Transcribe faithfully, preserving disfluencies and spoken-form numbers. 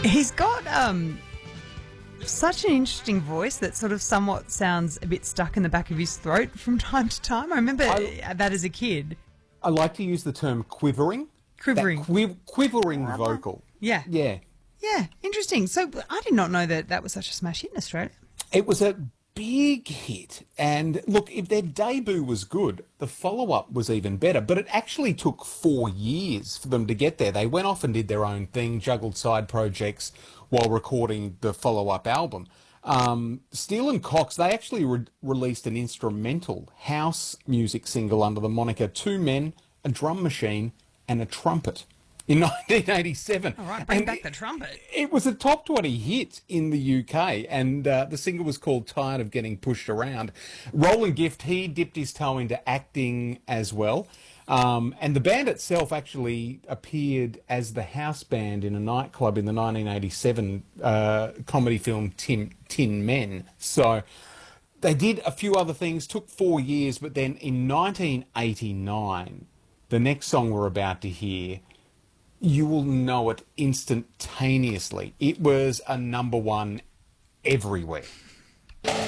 He's got um, such an interesting voice that sort of somewhat sounds a bit stuck in the back of his throat from time to time. I remember I, that as a kid. I like to use the term quivering. Quivering. That quiv- quivering vocal. Yeah. Yeah. Yeah, interesting. So I did not know that that was such a smash hit in Australia. It was a big hit. And look, if their debut was good, the follow-up was even better. But it actually took four years for them to get there. They went off and did their own thing, juggled side projects while recording the follow-up album. Um, Steele and Cox, they actually re- released an instrumental house music single under the moniker Two Men, a Drum Machine and a Trumpet in nineteen eighty-seven. All right, bring and back it, the trumpet. It was a top twenty hit in the U K, and uh, the single was called Tired of Getting Pushed Around. Roland Gift, he dipped his toe into acting as well. Um, and the band itself actually appeared as the house band in a nightclub in the nineteen eighty-seven uh, comedy film Tin, Tin Men. So they did a few other things, took four years, but then in nineteen eighty-nine, the next song we're about to hear, you will know it instantaneously. It was a number one everywhere.